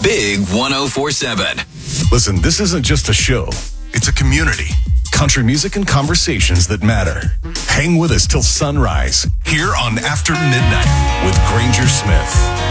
Big 104.7. Listen, this isn't just a show. It's a community. Country music and conversations that matter. Hang with us till sunrise here on After Midnight with Granger Smith.